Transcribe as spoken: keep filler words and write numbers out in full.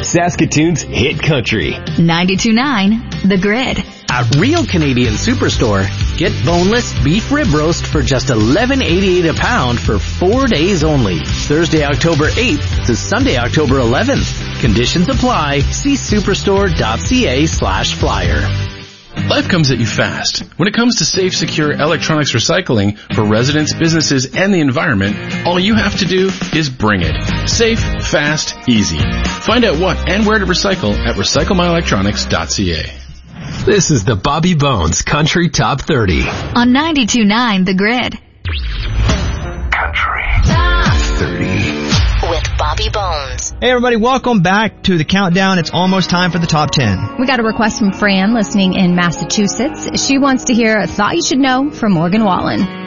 Saskatoon's hit country. ninety-two point nine The Grid. At Real Canadian Superstore, get boneless beef rib roast for just eleven eighty-eight a pound for four days only. Thursday, October eighth to Sunday, October eleventh. Conditions apply. See superstore.ca slash flyer. Life comes at you fast. When it comes to safe, secure electronics recycling for residents, businesses, and the environment, all you have to do is bring it. Safe, fast, easy. Find out what and where to recycle at recycle my electronics dot c a. This is the Bobby Bones Country Top thirty. On ninety-two point nine The Grid. Country Top thirty. With Bobby Bones. Hey everybody, welcome back to the countdown. It's almost time for the top ten. We got a request from Fran listening in Massachusetts. She wants to hear Thought You Should Know from Morgan Wallen.